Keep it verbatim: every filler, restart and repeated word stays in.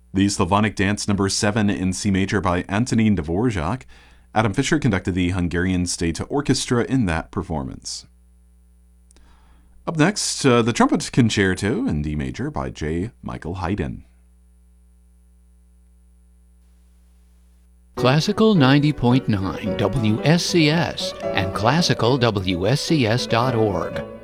The Slavonic Dance Number seven in C major by Antonín Dvorak. Adam Fischer conducted the Hungarian State Orchestra in that performance. Up next, uh, the Trumpet Concerto in D major by J. Michael Haydn. Classical ninety point nine W S C S and classical W S C S dot org